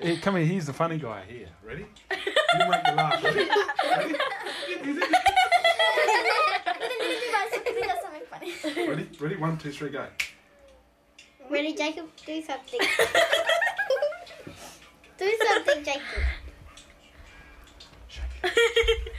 Here, come here. He's the funny guy. Here, ready? You make the laugh. Ready? Ready? Ready? Ready? 1, 2, 3, go. Ready, Jacob? Do something. Do something, Jacob. Shake it.